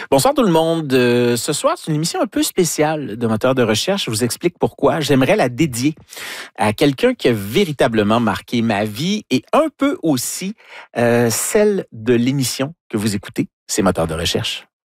Bonsoir tout le monde. Ce soir, c'est une émission un peu spéciale de Moteur de recherche. Je vous explique pourquoi. J'aimerais la dédier à quelqu'un qui a véritablement marqué ma vie et un peu aussi celle de l'émission que vous écoutez. C'est Moteur de recherche.